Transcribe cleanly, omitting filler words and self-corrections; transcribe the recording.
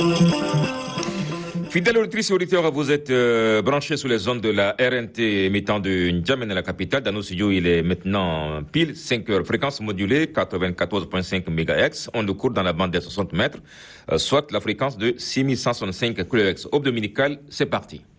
Fidèles auditrices et auditeurs, vous êtes branchés sur les ondes de la RNT émettant de N'Djamena, la capitale. Dans nos studios, il est maintenant pile 5 heures. Fréquence modulée 94.5 MHz. On le court dans la bande des 60 mètres, soit la fréquence de 6165 kHz. Aube dominicale, c'est parti.